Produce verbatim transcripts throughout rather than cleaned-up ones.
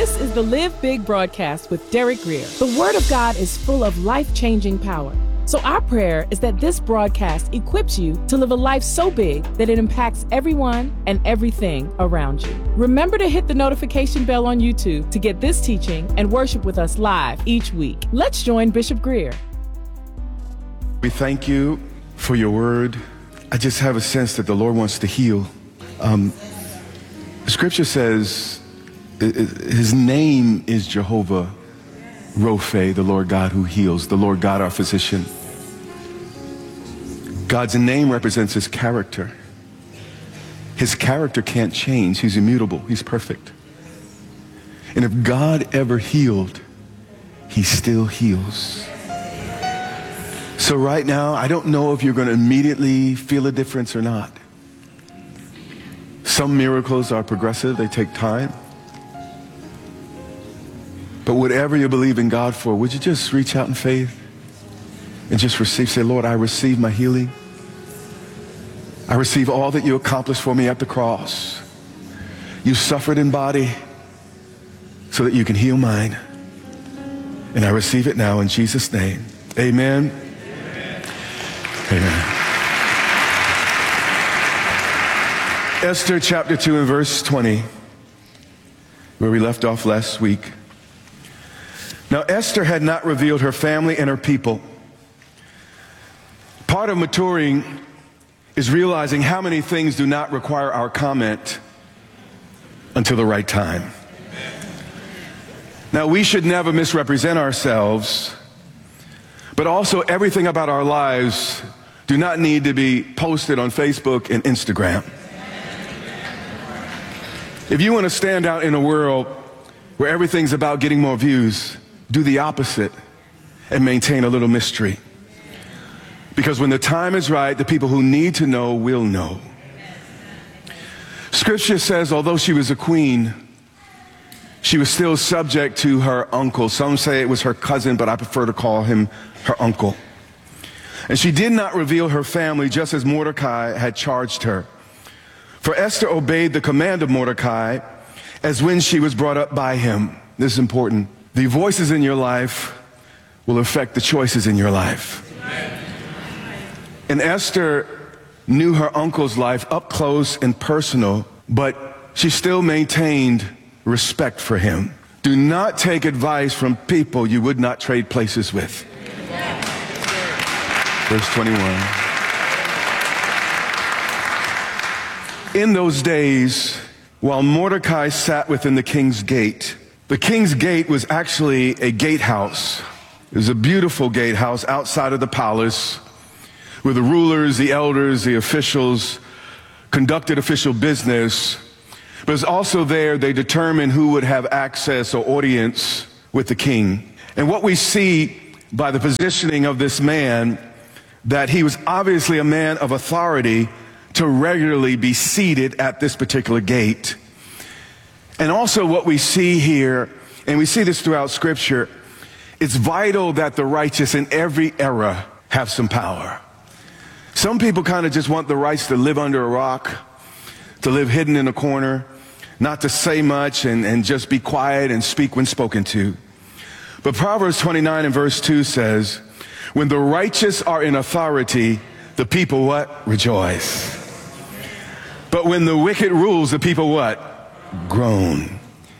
This is the Live Big broadcast with Derek Grier. The Word of God is full of life-changing power. So our prayer is that this broadcast equips you to live a life so big that it impacts everyone and everything around you. Remember to hit the notification bell on YouTube to get this teaching and worship with us live each week. Let's join Bishop Grier. We thank you for your word. I just have a sense that the Lord wants to heal. Um, scripture says his name is Jehovah Rophe, the Lord God who heals, the Lord God our physician. God's name represents his character. His character can't change. He's immutable. He's perfect. And if God ever healed, he still heals. So right now, I don't know if you're going to immediately feel a difference or not. Some miracles are progressive. They take time. But whatever you believe in God for, would you just reach out in faith and just receive? Say, Lord, I receive my healing. I receive all that you accomplished for me at the cross. You suffered in body so that you can heal mine. And I receive it now in Jesus' name. Amen. Amen. Amen. Esther chapter two and verse twenty, where we left off last week. Now Esther had not revealed her family and her people. Part of maturing is realizing how many things do not require our comment until the right time. Now we should never misrepresent ourselves, but also everything about our lives do not need to be posted on Facebook and Instagram. If you want to stand out in a world where everything's about getting more views, do the opposite and maintain a little mystery. Because when the time is right, the people who need to know will know. Scripture says, although she was a queen, she was still subject to her uncle. Some say it was her cousin, but I prefer to call him her uncle. And she did not reveal her family, just as Mordecai had charged her. For Esther obeyed the command of Mordecai as when she was brought up by him. This is important. The voices in your life will affect the choices in your life. And Esther knew her uncle's life up close and personal, but she still maintained respect for him. Do not take advice from people you would not trade places with. Verse twenty-one. In those days, while Mordecai sat within the king's gate, the king's gate was actually a gatehouse. It was a beautiful gatehouse outside of the palace where the rulers, the elders, the officials conducted official business. But it was also there they determined who would have access or audience with the king. And what we see by the positioning of this man, that he was obviously a man of authority to regularly be seated at this particular gate. And also what we see here, and we see this throughout Scripture, it's vital that the righteous in every era have some power. Some people kind of just want the rights to live under a rock, to live hidden in a corner, not to say much and, and just be quiet and speak when spoken to. But Proverbs twenty-nine and verse two says, when the righteous are in authority, the people what? Rejoice. But when the wicked rules, the people what? Groan.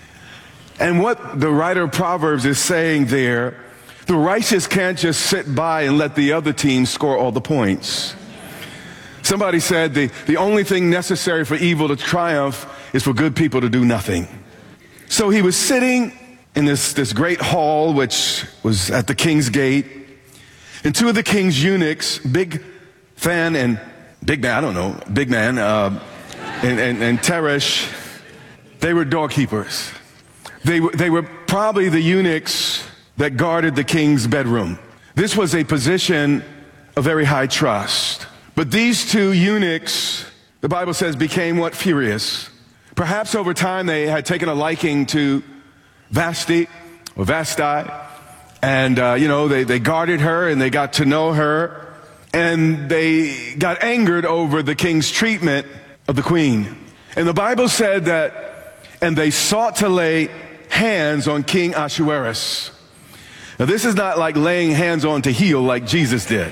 And what the writer of Proverbs is saying there, the righteous can't just sit by and let the other team score all the points. Somebody said the, the only thing necessary for evil to triumph is for good people to do nothing. So he was sitting in this, this great hall, which was at the king's gate, and two of the king's eunuchs, Big Fan and Big Man, I don't know, Big Man, uh, and, and, and Teresh, they were doorkeepers. They were, they were probably the eunuchs that guarded the king's bedroom. This was a position of very high trust. But these two eunuchs, the Bible says, became what? Furious. Perhaps over time they had taken a liking to Vashti or Vashti, and uh, you know, they, they guarded her and they got to know her, and they got angered over the king's treatment of the queen. And the Bible said that, and they sought to lay hands on King Ahasuerus. Now, this is not like laying hands on to heal like Jesus did.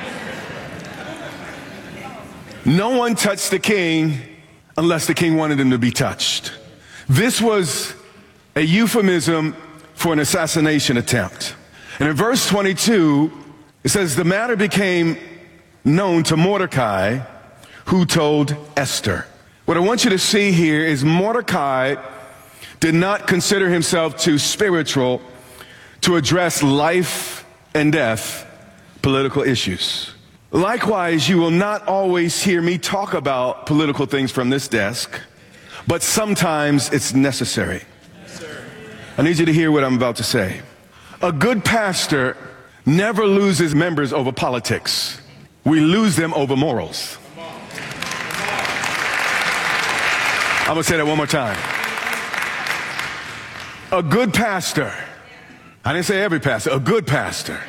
No one touched the king unless the king wanted him to be touched. This was a euphemism for an assassination attempt. And in verse twenty-two, it says, the matter became known to Mordecai, who told Esther. What I want you to see here is Mordecai did not consider himself too spiritual to address life and death political issues. Likewise, you will not always hear me talk about political things from this desk, but sometimes it's necessary. Yes, sir. I need you to hear what I'm about to say. A good pastor never loses members over politics. We lose them over morals. I'm going to say that one more time. A good pastor, I didn't say every pastor, a good pastor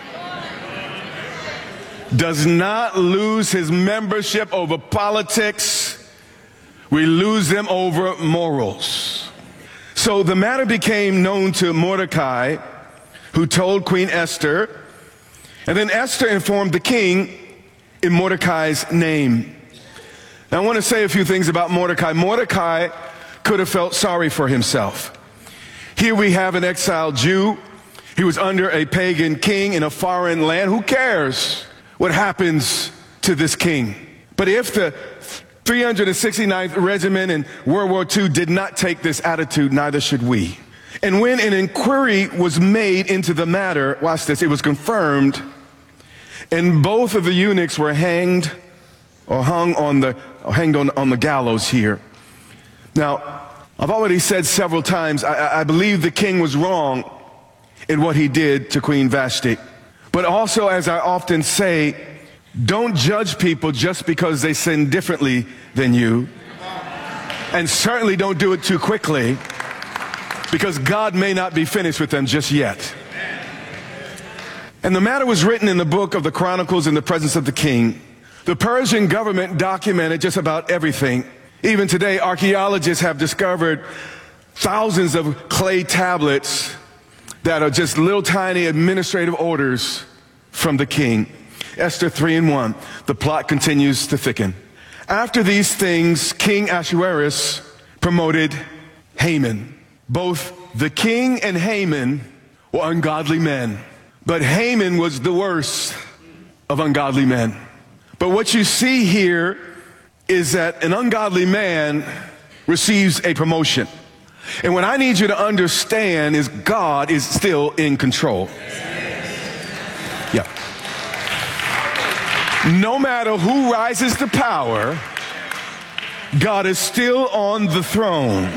does not lose his membership over politics. We lose them over morals. So the matter became known to Mordecai, who told Queen Esther, and then Esther informed the king in Mordecai's name. Now I want to say a few things about Mordecai. Mordecai could have felt sorry for himself. Here we have an exiled Jew. He was under a pagan king in a foreign land. Who cares what happens to this king? But if the three hundred sixty-ninth Regiment in World War Two did not take this attitude, neither should we. And when an inquiry was made into the matter, watch this, it was confirmed, and both of the eunuchs were hanged or hung on the, or hanged on, on the gallows here. Now, I've already said several times, I, I believe the king was wrong in what he did to Queen Vashti. But also, as I often say, don't judge people just because they sin differently than you. And certainly don't do it too quickly, because God may not be finished with them just yet. And the matter was written in the book of the Chronicles in the presence of the king. The Persian government documented just about everything. Even today, archaeologists have discovered thousands of clay tablets that are just little tiny administrative orders from the king. Esther three and one, the plot continues to thicken. After these things, King Ahasuerus promoted Haman. Both the king and Haman were ungodly men, but Haman was the worst of ungodly men. But what you see here is that an ungodly man receives a promotion. And what I need you to understand is God is still in control. Yeah. No matter who rises to power, God is still on the throne.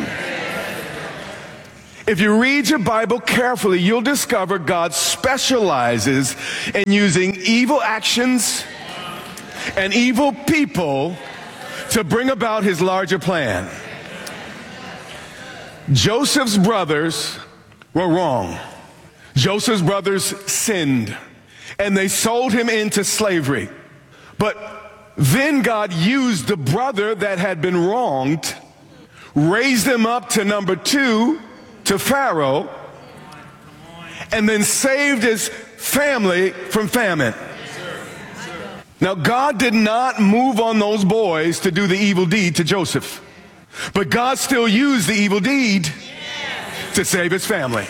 If you read your Bible carefully, you'll discover God specializes in using evil actions and evil people to bring about his larger plan. Joseph's brothers were wrong. Joseph's brothers sinned, and they sold him into slavery. But then God used the brother that had been wronged, raised him up to number two, to Pharaoh, and then saved his family from famine. Now, God did not move on those boys to do the evil deed to Joseph, but God still used the evil deed to save his family.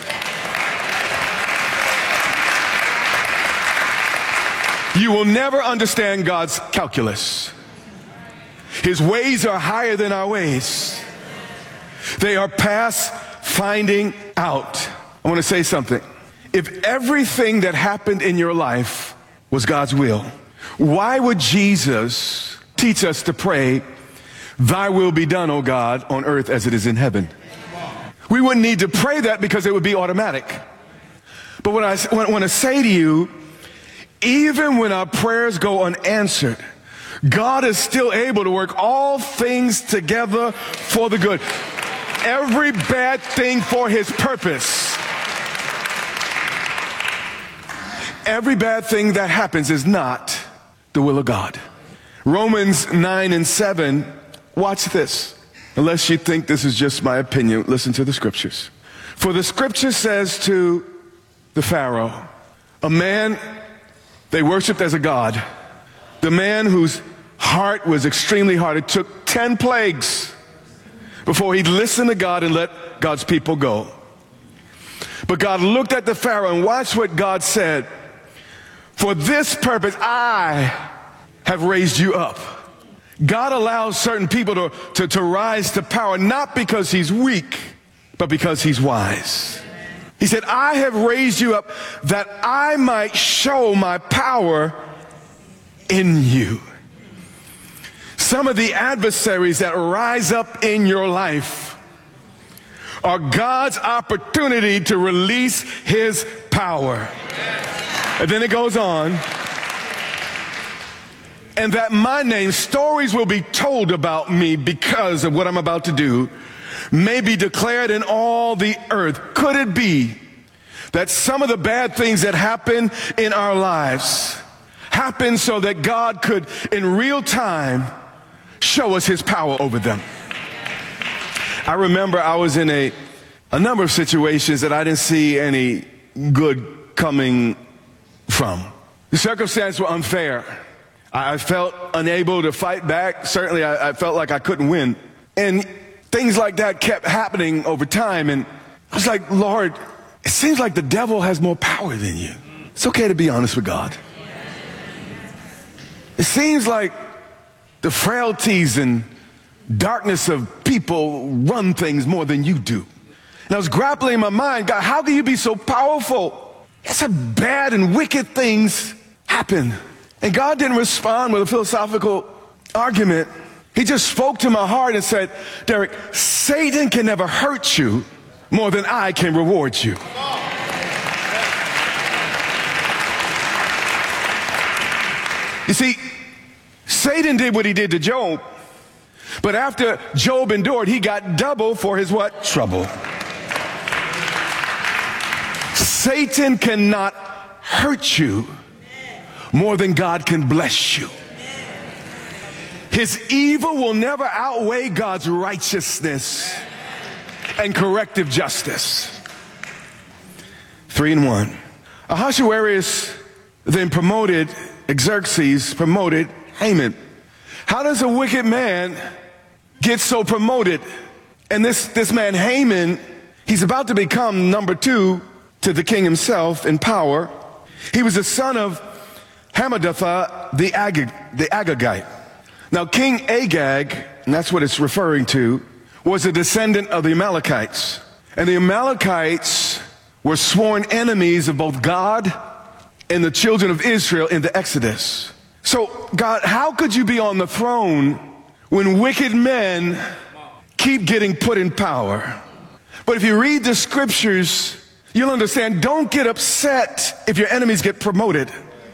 You will never understand God's calculus. His ways are higher than our ways. They are past finding out. I want to say something. If everything that happened in your life was God's will, why would Jesus teach us to pray, "Thy will be done, O God, on earth as it is in heaven"? We wouldn't need to pray that because it would be automatic. But what I want to say to you, even when our prayers go unanswered, God is still able to work all things together for the good. Every bad thing for his purpose. Every bad thing that happens is not the will of God. Romans nine and seven, watch this. Unless you think this is just my opinion, listen to the scriptures. For the scripture says to the Pharaoh, a man they worshiped as a god, the man whose heart was extremely hard. It took ten plagues before he'd listen to God and let God's people go. But God looked at the Pharaoh and watched what God said. For this purpose, I have raised you up. God allows certain people to, to, to rise to power, not because he's weak, but because he's wise. He said, I have raised you up that I might show my power in you. Some of the adversaries that rise up in your life are God's opportunity to release his power. And then it goes on. And that my name, stories will be told about me because of what I'm about to do, may be declared in all the earth. Could it be that some of the bad things that happen in our lives happen so that God could, in real time, show us his power over them? I remember I was in a, a number of situations that I didn't see any good coming from. The circumstances were unfair. I felt unable to fight back. Certainly, I, I felt like I couldn't win. And things like that kept happening over time. And I was like, Lord, it seems like the devil has more power than you. It's okay to be honest with God. It seems like the frailties and darkness of people run things more than you do. And I was grappling in my mind, God, how can you be so powerful? It's a bad and wicked things happen. And God didn't respond with a philosophical argument. He just spoke to my heart and said, Derek, Satan can never hurt you more than I can reward you. You see, Satan did what he did to Job, but after Job endured, he got double for his what? Trouble. Satan cannot hurt you more than God can bless you. His evil will never outweigh God's righteousness and corrective justice. Three in one. Ahasuerus then promoted, Xerxes promoted Haman. How does a wicked man get so promoted? And this, this man Haman, he's about to become number two to the king himself in power. He was the son of Hammedatha the, Ag the Agagite. Now King Agag, and that's what it's referring to, was a descendant of the Amalekites. And the Amalekites were sworn enemies of both God and the children of Israel in the Exodus. So God, how could you be on the throne when wicked men keep getting put in power? But if you read the scriptures, you'll understand, don't get upset if your enemies get promoted.